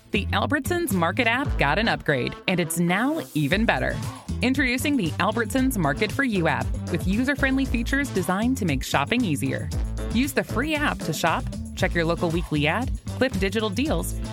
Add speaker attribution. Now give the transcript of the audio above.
Speaker 1: The Albertsons Market app got an upgrade, and it's now even better. Introducing the Albertsons Market for You app with user-friendly features designed to make shopping easier. Use the free app to shop, check your local weekly ad, clip digital deals,